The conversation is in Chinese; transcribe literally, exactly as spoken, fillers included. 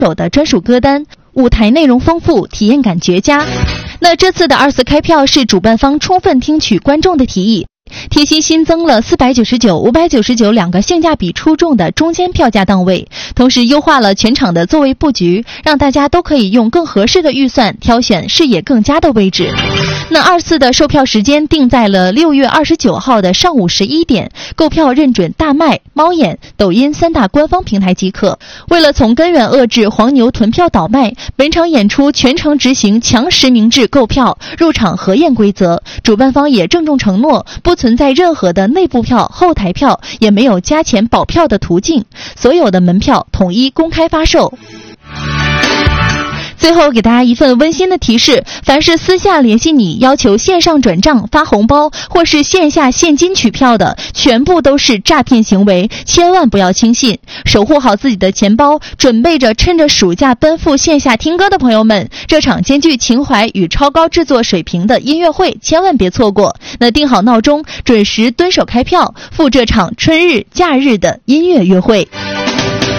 有的专属歌单，舞台内容丰富，体验感绝佳。那这次的二次开票是主办方充分听取观众的提议，贴心新增了四百九十九、五百九十九两个性价比出众的中间票价档位，同时优化了全场的座位布局，让大家都可以用更合适的预算挑选视野更佳的位置。那二次的售票时间定在了六月二十九号的上午十一点，购票认准大麦、猫眼、抖音三大官方平台即可。为了从根源遏制黄牛囤票倒卖，本场演出全程执行强实名制购票、入场核验规则。主办方也郑重承诺，不存在任何的内部票、后台票，也没有加钱保票的途径，所有的门票统一公开发售。最后给大家一份温馨的提示，凡是私下联系你要求线上转账、发红包或是线下现金取票的，全部都是诈骗行为，千万不要轻信。守护好自己的钱包，准备着趁着暑假奔赴线下听歌的朋友们，这场兼具情怀与超高制作水平的音乐会千万别错过。那定好闹钟，准时蹲守开票，赴这场春日假日的音乐约会。